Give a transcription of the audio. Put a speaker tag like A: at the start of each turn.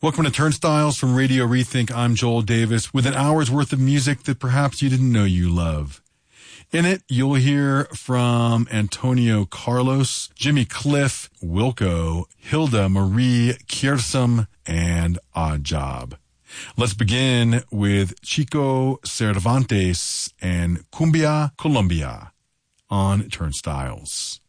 A: Welcome to Turnstiles from Radio Rethink. I'm Joel Davis with an hour's worth of music that perhaps you didn't know you love. In it, you'll hear from Antonio Carlos, Jimmy Cliff, Wilco, Hilda Marie Kiersum, and Odd Job. Let's begin with Chico Cervantes and Cumbia Colombia on Turnstiles.